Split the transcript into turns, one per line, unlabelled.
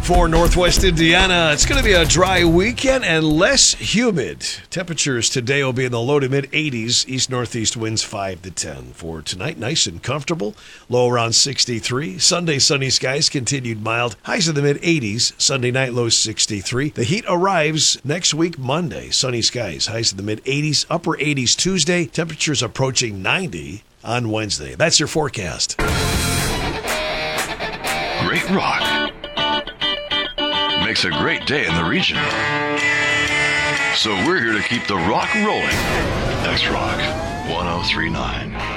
for Northwest Indiana. It's going to be a dry weekend and less humid. Temperatures today will be in the low to mid 80s. East-northeast winds 5 to 10. For tonight, nice and comfortable. Low around 63. Sunday, sunny skies, continued mild. Highs in the mid 80s. Sunday night, low 63. The heat arrives next week, Monday. Sunny skies, highs in the mid 80s. Upper 80s Tuesday. Temperatures approaching 90 on Wednesday. That's your forecast.
Great rock makes a great day in the region. So we're here to keep the rock rolling. X-Rock 1039.